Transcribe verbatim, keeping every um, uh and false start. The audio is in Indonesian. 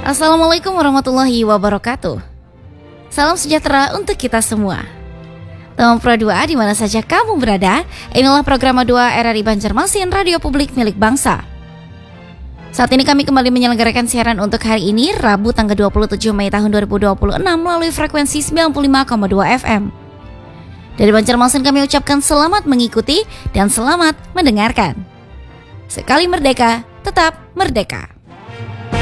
Assalamualaikum warahmatullahi wabarakatuh. Salam sejahtera untuk kita semua. Teman Pro dua di mana saja kamu berada, inilah program dua R R I Banjarmasin, radio publik milik bangsa. Saat ini kami kembali menyelenggarakan siaran untuk hari ini, Rabu tanggal dua puluh tujuh Mei tahun dua ribu dua puluh enam melalui frekuensi sembilan puluh lima koma dua F M. Dari Banjarmasin kami ucapkan selamat mengikuti dan selamat mendengarkan. Sekali merdeka, tetap merdeka.